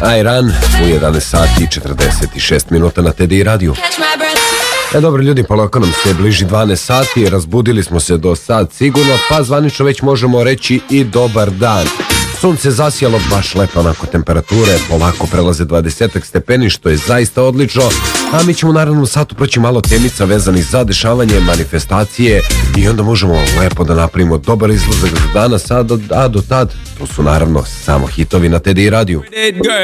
Iran u 11 sati i 46 minuta na TDI radiju. Dobro ljudi, polako nam se bliži 12 sati, razbudili smo se do sad sigurno, pa zvanično već možemo reći i dobar dan. Sunce zasijalo, baš lepo onako temperature, polako prelaze 20 stepeni, što je zaista odlično, a mi ćemo naravno u satu proći malo temica vezanih za dešavanje, manifestacije i onda možemo lepo da napravimo dobar izlazak za danas, a do tad, to su naravno samo hitovi na TDI radiju.